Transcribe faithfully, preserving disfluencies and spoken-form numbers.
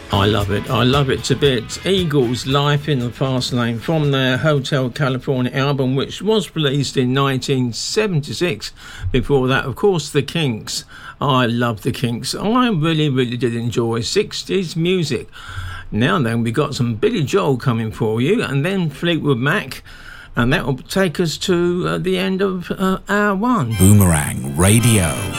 I love it. I love it to bits. Eagles, Life in the Fast Lane, from their Hotel California album, which was released in nineteen seventy-six. Before that, of course, the Kinks. I love the Kinks. I really, really did enjoy sixties music. Now then, we got some Billy Joel coming for you, and then Fleetwood Mac, and that will take us to uh, the end of uh, hour one. Boomerang Radio.